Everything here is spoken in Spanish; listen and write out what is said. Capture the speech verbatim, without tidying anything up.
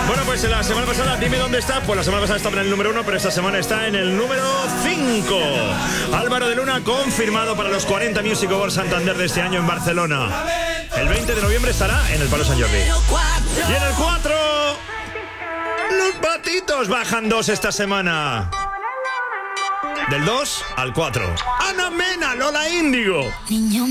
Bueno, pues la semana pasada, dime dónde está. Pues la semana pasada estaba en el número uno, pero esta semana está en el número cinco. Álvaro de Luna, confirmado para los cuarenta Music Awards Santander de este año en Barcelona. El veinte de noviembre estará en el Palo San Jordi. Y en el cuatro, los Patitos bajan dos esta semana. Del dos al cuatro. Ana Mena, Lola Índigo.